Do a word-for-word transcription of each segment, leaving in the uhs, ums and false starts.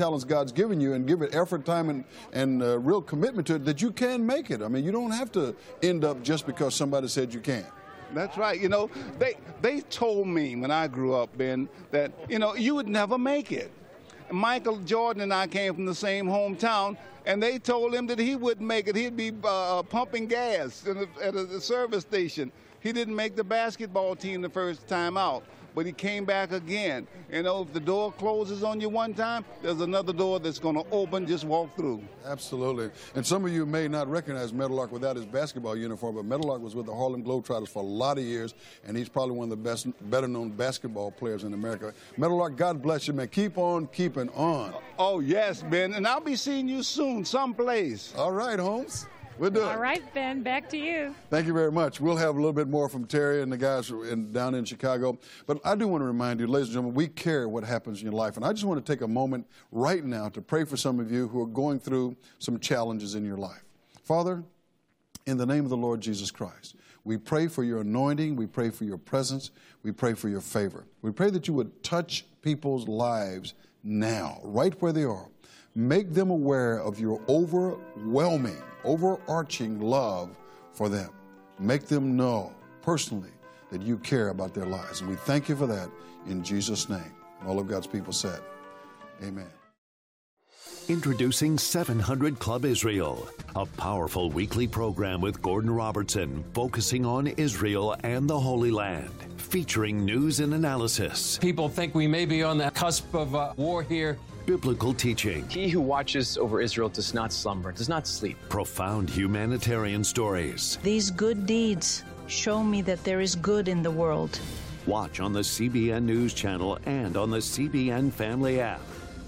talents God's given you and give it effort, time, and, and uh, real commitment to it, that you can make it. I mean, you don't have to end up just because somebody said you can't. That's right. You know, they, they told me when I grew up, Ben, that, you know, you would never make it. Michael Jordan and I came from the same hometown, and they told him that he wouldn't make it. He'd be uh, pumping gas in a, at a service station. He didn't make the basketball team the first time out, but he came back again. You know, if the door closes on you one time, there's another door that's going to open. Just walk through. Absolutely. And some of you may not recognize Meadowlark without his basketball uniform, but Meadowlark was with the Harlem Globetrotters for a lot of years, and he's probably one of the best, better-known basketball players in America. Meadowlark, God bless you, man. Keep on keeping on. Oh, yes, Ben, and I'll be seeing you soon someplace. All right, Holmes. We'll do it. All right, Ben, back to you. Thank you very much. We'll have a little bit more from Terry and the guys in, down in Chicago. But I do want to remind you, ladies and gentlemen, we care what happens in your life. And I just want to take a moment right now to pray for some of you who are going through some challenges in your life. Father, in the name of the Lord Jesus Christ, we pray for your anointing. We pray for your presence. We pray for your favor. We pray that you would touch people's lives now, right where they are. Make them aware of your overwhelming, overarching love for them. Make them know personally that you care about their lives. And we thank you for that in Jesus' name. And all of God's people said, amen. Introducing seven hundred Club Israel, a powerful weekly program with Gordon Robertson focusing on Israel and the Holy Land, featuring news and analysis. People think we may be on the cusp of uh, war here. Biblical teaching. He who watches over Israel does not slumber, does not sleep. Profound humanitarian stories. These good deeds show me that there is good in the world. Watch on the C B N News Channel and on the C B N Family app.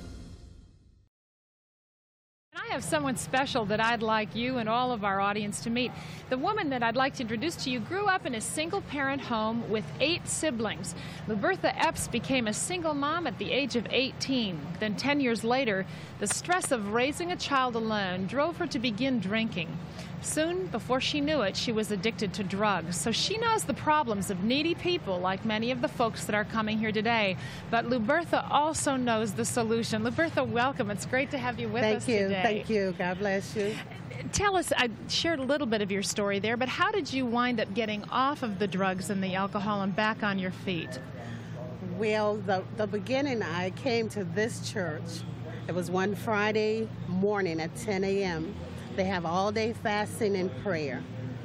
I have someone special that I'd like you and all of our audience to meet. The woman that I'd like to introduce to you grew up in a single-parent home with eight siblings. Lubertha Epps became a single mom at the age of eighteen. Then ten years later, the stress of raising a child alone drove her to begin drinking. Soon, before she knew it, she was addicted to drugs. So she knows the problems of needy people, like many of the folks that are coming here today. But Lubertha also knows the solution. Lubertha, welcome. It's great to have you with Thank us you. today. Thank you. God bless you. Tell us, I shared a little bit of your story there, but how did you wind up getting off of the drugs and the alcohol and back on your feet? Well, the, the beginning, I came to this church. It was one Friday morning at ten a m They have all-day fasting and prayer.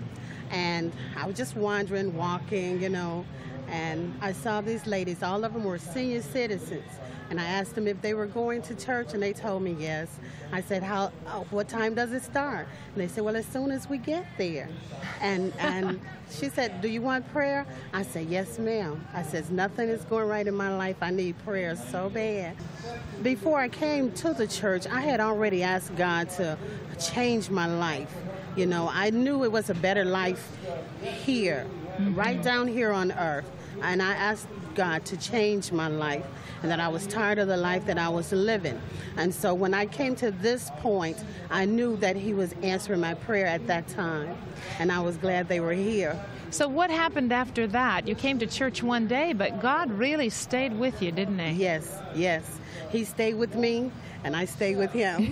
And I was just wandering, walking, you know, and I saw these ladies. All of them were senior citizens. And I asked them if they were going to church, and they told me yes. I said, "How? Oh, what time does it start?" And they said, "Well, as soon as we get there." And and she said, "Do you want prayer?" I said, "Yes, ma'am." I said, "Nothing is going right in my life. I need prayer so bad." Before I came to the church, I had already asked God to change my life. You know, I knew it was a better life here, mm-hmm. right down here on earth. And I asked God to change my life, and that I was tired of the life that I was living. And so when I came to this point, I knew that he was answering my prayer at that time, and I was glad they were here. So what happened after that? You came to church one day, but God really stayed with you, didn't he? Yes, yes. He stayed with me, and I stayed with him.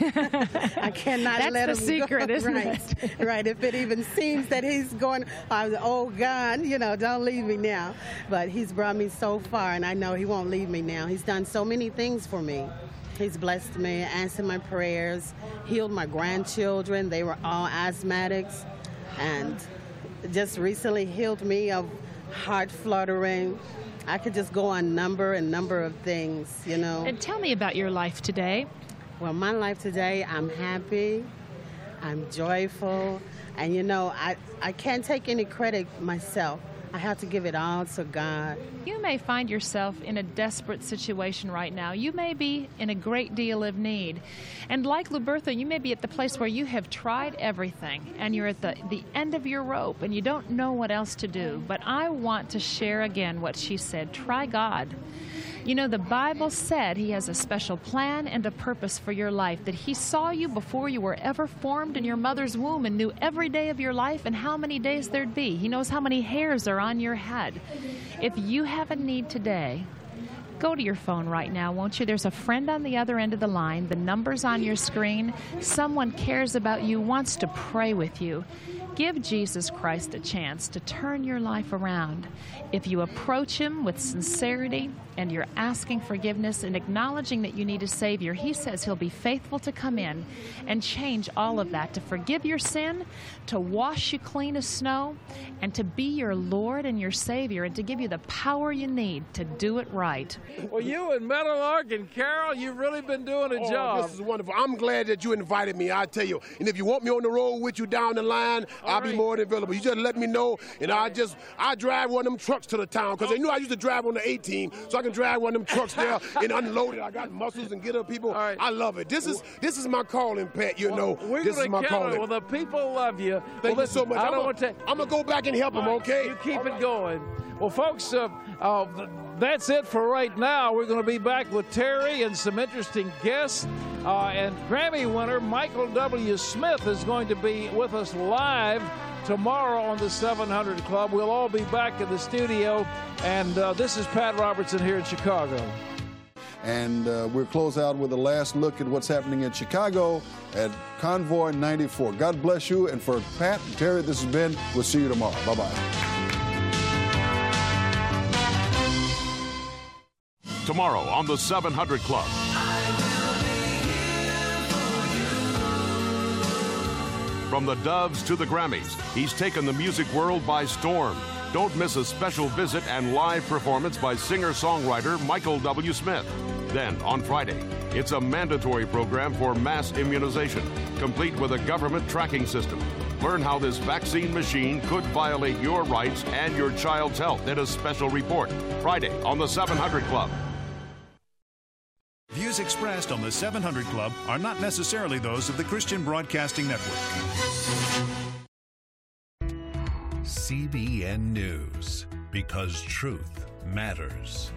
I cannot That's let the him secret, go. isn't right. it? Right. If it even seems that he's going, I was, oh, God, you know, don't leave me now. But he's brought me so far, and I know he won't leave me now. He's done so many things for me. He's blessed me, answered my prayers, healed my grandchildren. They were all asthmatics, and just recently healed me of heart fluttering. I could just go on number and number of things, you know. And tell me about your life today. Well, my life today, I'm happy, I'm joyful, and you know, I, I can't take any credit myself. I have to give it all to God. You may find yourself in a desperate situation right now. You may be in a great deal of need. And like Lubertha, you may be at the place where you have tried everything and you're at the, the end of your rope and you don't know what else to do. But I want to share again what she said. Try God. You know, the Bible said he has a special plan and a purpose for your life, that he saw you before you were ever formed in your mother's womb and knew every day of your life and how many days there'd be. He knows how many hairs are on your head. If you have a need today, Go to your phone right now, won't you? There's a friend on the other end of the line. The number's on your screen. Someone cares about you, wants to pray with you. Give Jesus Christ a chance to turn your life around. If you approach him with sincerity and you're asking forgiveness and acknowledging that you need a Savior, he says he'll be faithful to come in and change all of that, to forgive your sin, to wash you clean as snow, and to be your Lord and your Savior, and to give you the power you need to do it right. Well, you and Meadowlark and Carol, you've really been doing a oh, job. This is wonderful. I'm glad that you invited me, I tell you. And if you want me on the road with you down the line, all I'll right. be more than available. You just let me know, and I just, I drive one of them trucks to the town, because they knew I used to drive on the eighteen, so I can drive one of them trucks there and unload it. I got muscles and get up people. Right. I love it. This is this is my calling, Pat, you well, know. We're this is my calling. Well, the people love you. Thank well, you listen, so much. I I'm don't a, want to. I'm going to go back and help them, okay? You keep it going. Well, folks, uh, uh, that's it for right now. We're going to be back with Terry and some interesting guests. Uh, and Grammy winner Michael W. Smith is going to be with us live tomorrow on the seven hundred Club. We'll all be back in the studio. And uh, this is Pat Robertson here in Chicago. And uh, we'll close out with a last look at what's happening in Chicago at Convoy ninety-four. God bless you. And for Pat and Terry, this has been. We'll see you tomorrow. Bye-bye. Tomorrow on the seven hundred Club. From the Doves to the Grammys, he's taken the music world by storm. Don't miss a special visit and live performance by singer-songwriter Michael W. Smith. Then, on Friday, it's a mandatory program for mass immunization, complete with a government tracking system. Learn how this vaccine machine could violate your rights and your child's health in a special report. Friday on the seven hundred Club. Views expressed on the seven hundred Club are not necessarily those of the Christian Broadcasting Network. C B N News, because truth matters.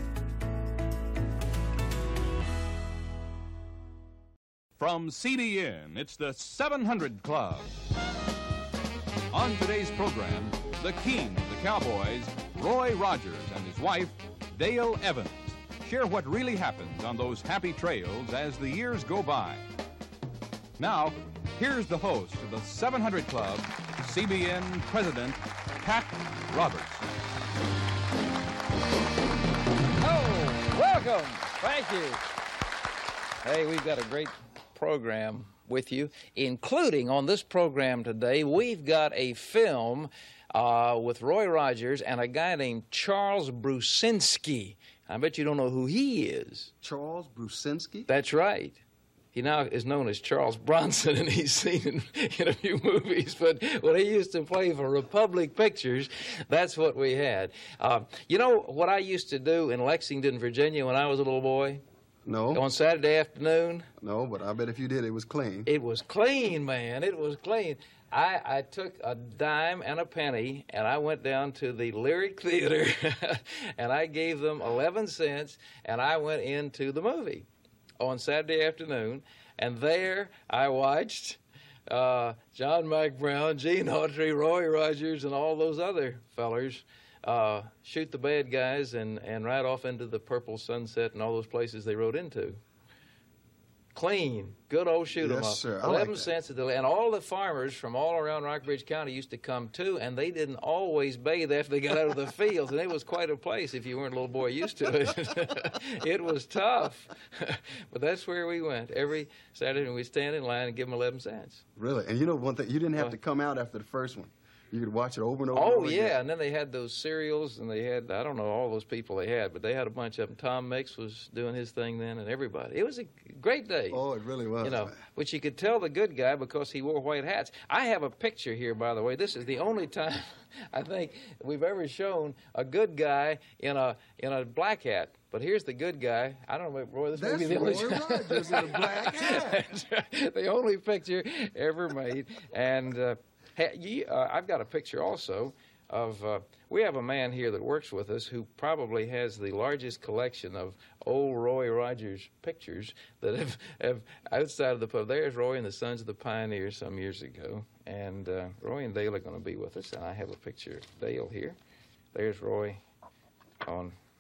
From C B N, it's the seven hundred Club. On today's program, the king of the Cowboys, Roy Rogers, and his wife, Dale Evans, share what really happens on those happy trails as the years go by. Now, here's the host of the seven hundred Club, C B N President, Pat Roberts. Oh, welcome. Thank you. Hey, we've got a great program with you, including on this program today, we've got a film uh, with Roy Rogers and a guy named Charles Brusinski. I bet you don't know who he is. Charles Brusinski? That's right. He now is known as Charles Bronson, and he's seen in, in a few movies. But when he used to play for Republic Pictures, that's what we had. Uh, you know what I used to do in Lexington, Virginia when I was a little boy? No. On Saturday afternoon? No, but I bet if you did, it was clean. It was clean, man. It was clean. I, I took a dime and a penny, and I went down to the Lyric Theater, and I gave them eleven cents, and I went into the movie on Saturday afternoon, and there I watched uh, John Mack Brown, Gene Autry, Roy Rogers, and all those other fellers uh, shoot the bad guys and, and ride off into the purple sunset and all those places they rode into. Clean, good old shoot 'em yes, up. Sir. I Eleven like cents a day, and all the farmers from all around Rockbridge County used to come too, and they didn't always bathe after they got out of the fields, and it was quite a place if you weren't a little boy used to it. It was tough, but that's where we went every Saturday, and we'd stand in line and give them eleven cents. Really, and you know one thing, you didn't have uh, to come out after the first one. You could watch it over and over. Oh, and over yeah, again. and then they had those cereals, and they had, I don't know all those people they had, but they had a bunch of them. Tom Mix was doing his thing then, and everybody. It was a great day. Oh, it really was. You know, man. which you could tell the good guy because he wore white hats. I have a picture here, by the way. This is the only time I think we've ever shown a good guy in a in a black hat. But here's the good guy. I don't know, Roy, this That's may be the Roy only Rogers in a black hat. The only picture ever made. And uh, hey, you, uh, I've got a picture also of, uh, we have a man here that works with us who probably has the largest collection of old Roy Rogers pictures that have, have outside of the pub. There's Roy and the Sons of the Pioneers some years ago. And uh, Roy and Dale are going to be with us. And I have a picture of Dale here. There's Roy on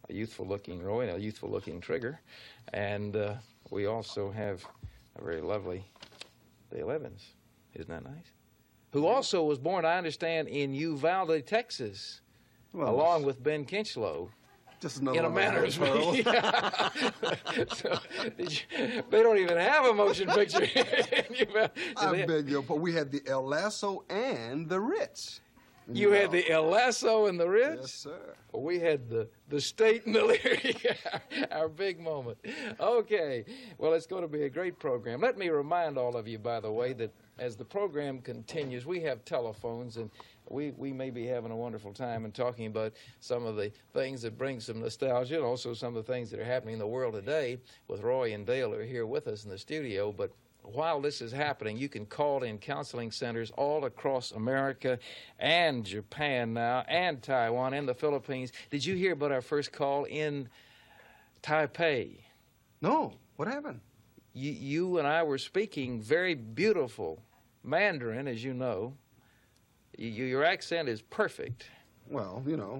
a youthful-looking Roy and a youthful-looking Trigger. And uh, we also have a very lovely Dale Evans. Isn't that nice? Who also was born, I understand, in Uvalde, Texas, well, along with Ben Kinchlow. Just another in a manner of Pearl. speaking. So, did you, they don't even have a motion picture. I they, beg your pardon. We had the El Lasso and the Ritz. You No. had the El Lasso and the Ritz? Yes, sir. Well, we had the, the State and the Leary, our, our big moment. Okay, well, it's going to be a great program. Let me remind all of you, by the way, that as the program continues, we have telephones, and we, we may be having a wonderful time and talking about some of the things that bring some nostalgia and also some of the things that are happening in the world today with Roy and Dale who are here with us in the studio. But while this is happening, you can call in counseling centers all across America and Japan now and Taiwan and the Philippines. Did you hear about our first call in Taipei? No. What happened? You, you and I were speaking very beautiful Mandarin, as you know. You, your accent is perfect. Well, you know.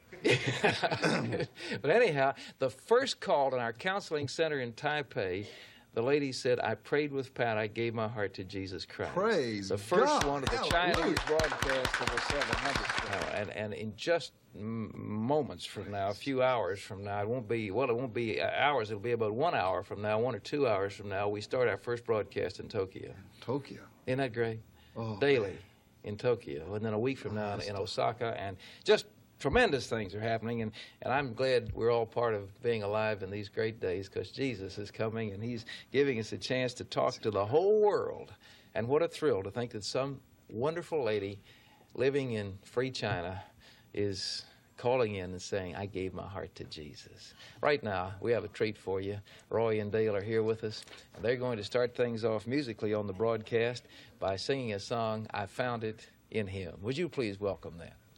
But anyhow, the first call in our counseling center in Taipei, the lady said, I prayed with Pat, I gave my heart to Jesus Christ. Praise The first God. one of the Hallelujah. Chinese broadcast of the seven hundred. And, and in just m moments from now, a few hours from now, it won't be, well, it won't be hours, it'll be about one hour from now, one or two hours from now, we start our first broadcast in Tokyo. Tokyo. Isn't that great? Oh, Daily in Tokyo, and then a week from now in Osaka, and just tremendous things are happening, and, and I'm glad we're all part of being alive in these great days because Jesus is coming, and he's giving us a chance to talk to the whole world. And what a thrill to think that some wonderful lady living in free China is calling in and saying, I gave my heart to Jesus. Right now, we have a treat for you. Roy and Dale are here with us, and they're going to start things off musically on the broadcast by singing a song, I Found It in Him. Would you please welcome that?